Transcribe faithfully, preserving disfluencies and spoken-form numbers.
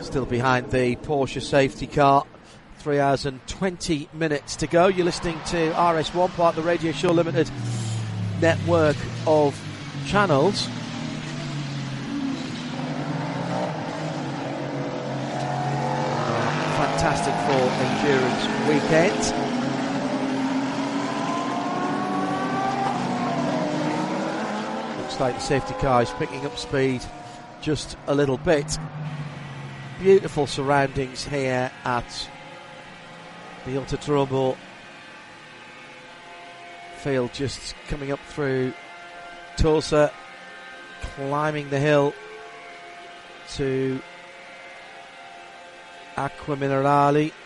Still behind the Porsche safety car. Three hours and twenty minutes to go. You're listening to R S one, part of the Radio Show Limited network of channels. Fantastic for endurance weekend. Looks like the safety car is picking up speed just a little bit. Beautiful surroundings here at the Autodromo field, just coming up through Tulsa, climbing the hill to Acqua Minerale.